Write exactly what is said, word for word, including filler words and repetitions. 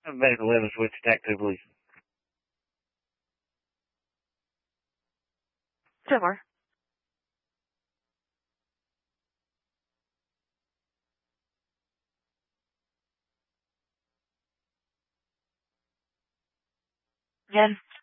Medic eleven switch attack two, please. Two more. Again.